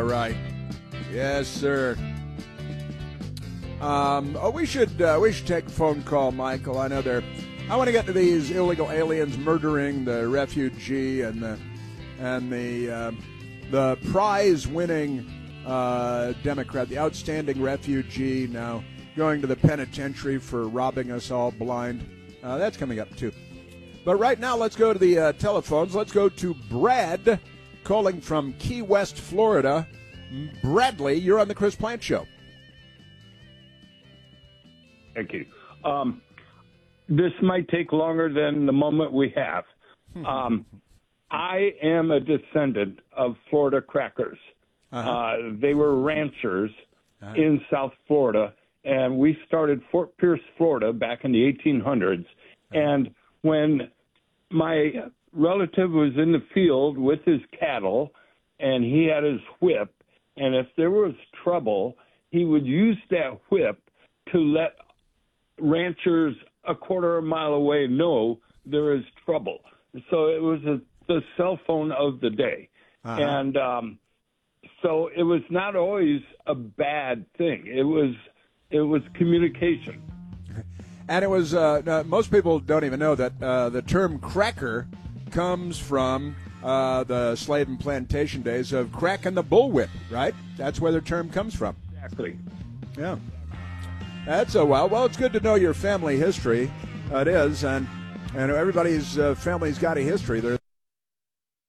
right. Yes, sir. We should take a phone call, Michael. I know I want to get to these illegal aliens murdering the refugee and the prize-winning Democrat, the outstanding refugee, now going to the penitentiary for robbing us all blind. That's coming up too. But right now, let's go to the telephones. Let's go to Brad, calling from Key West, Florida. Bradley, you're on the Chris Plante Show. Thank you. This might take longer than the moment we have. I am a descendant of Florida crackers. They were ranchers in South Florida, and we started Fort Pierce, Florida, back in the 1800s. And when my relative was in the field with his cattle, and he had his whip, and if there was trouble, he would use that whip to let ranchers a quarter of a mile away know there is trouble. So it was the cell phone of the day. And so it was not always a bad thing. It was communication. And it was most people don't even know that the term cracker comes from the slave and plantation days of cracking the bullwhip, right? That's where the term comes from. Exactly. Yeah. That's well, it's good to know your family history. It is, and everybody's family's got a history.